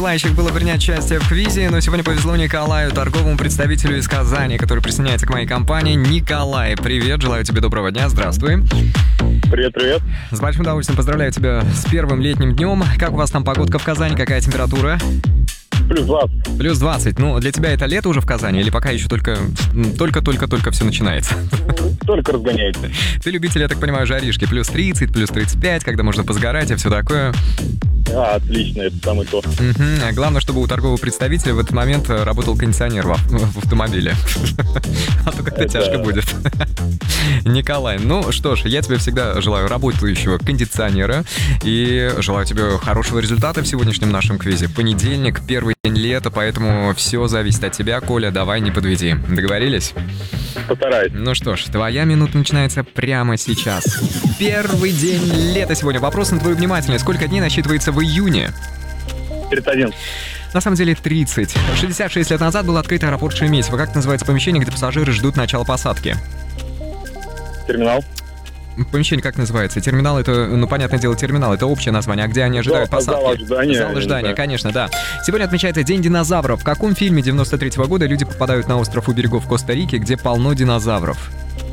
Желающих было принять участие в квизе, но сегодня повезло Николаю, торговому представителю из Казани, который присоединяется к моей компании. Николай, привет, желаю тебе доброго дня, здравствуй. Привет. С большим удовольствием поздравляю тебя с первым летним днем. Как у вас там погодка в Казани, какая температура? Плюс 20. Плюс 20. Ну, для тебя это лето уже в Казани или пока еще только все начинается? Только разгоняется. Ты любитель, я так понимаю, жаришки. Плюс 30, плюс 35, когда можно позагорать и все такое. Отлично, это самое то. А главное, чтобы у торгового представителя в этот момент работал кондиционер в автомобиле. А то как-то тяжко будет. Николай, ну что ж, я тебе всегда желаю работающего кондиционера и желаю тебе хорошего результата в сегодняшнем нашем квизе. Понедельник, первый день лета, поэтому все зависит от тебя, Коля, давай не подведи. Договорились? Постараюсь. Ну что ж, твоя минута начинается прямо сейчас. Первый день лета сегодня. Вопрос на твою внимательность. Сколько дней насчитывается в июне? 31. На самом деле 30. 66 лет назад был открыт аэропорт Шереметьево. Как называется помещение, где пассажиры ждут начала посадки? Терминал. Помещение как называется? Терминал — это, ну, понятное дело, терминал — это общее название, а где они ожидают посадки? Зал ожидания, конечно, да. Сегодня отмечается День динозавров. В каком фильме 93-го года люди попадают на остров у берегов Коста-Рики, где полно динозавров?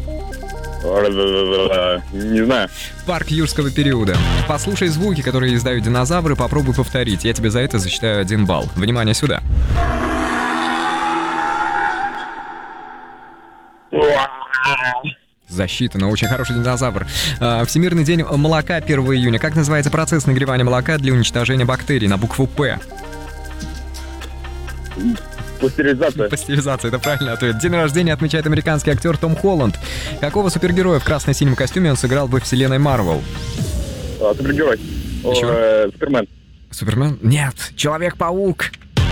Не знаю. Парк юрского периода. Послушай звуки, которые издают динозавры, попробуй повторить. Я тебе за это засчитаю 1 балл. Внимание сюда. Засчитано. Очень хороший динозавр. Всемирный день молока 1 июня. Как называется процесс нагревания молока для уничтожения бактерий на букву «П»? Пастеризация. Пастеризация, это правильный ответ. День рождения отмечает американский актер Том Холланд. Какого супергероя в красно-синем костюме он сыграл во вселенной Марвел? Супергерой. Супермен. Супермен? Нет, Человек-паук.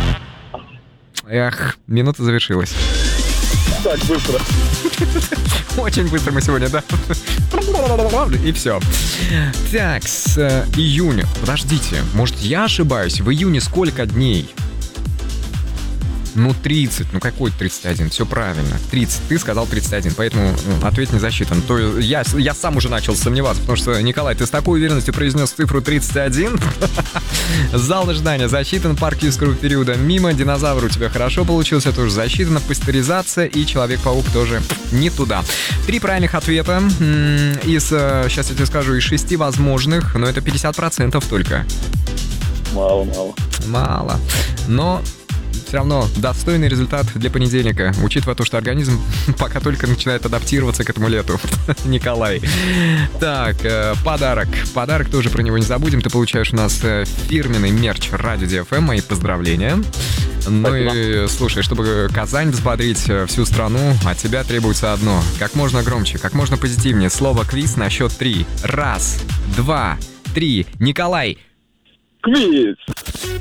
Эх, минута завершилась. Так, быстро. Очень быстро мы сегодня, да? И все. Так, с июня. Подождите, может, я ошибаюсь? В июне сколько дней? Ну, 30. Ну, какой 31? Все правильно. 30. Ты сказал 31, поэтому ответ не засчитан. То я сам уже начал сомневаться, потому что, Николай, ты с такой уверенностью произнес цифру 31. Зал ожидания засчитан, парк юрского периода мимо, динозавр у тебя хорошо получился, тоже засчитано, пастеризация и Человек-паук тоже не туда. 3 правильных ответа сейчас я тебе скажу, из 6 возможных, но это 50% только. Мало. Но все равно достойный результат для понедельника, учитывая то, что организм пока только начинает адаптироваться к этому лету. Николай. Так, подарок. Подарок тоже про него не забудем. Ты получаешь у нас фирменный мерч Радио DFM. Мои поздравления. Ну и слушай, чтобы Казань взбодрить всю страну, от тебя требуется одно. Как можно громче, как можно позитивнее. Слово «квиз» на счет 3. 1, 2, 3. Николай. Квиз.